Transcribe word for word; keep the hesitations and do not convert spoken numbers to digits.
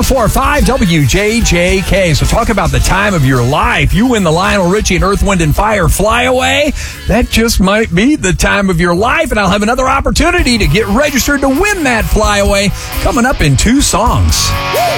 four five W J J K. So talk about the time of your life. You win the Lionel Richie and Earth, Wind, and Fire Flyaway. That just might be the time of your life, and I'll have another opportunity to get registered to win that Flyaway coming up in two songs.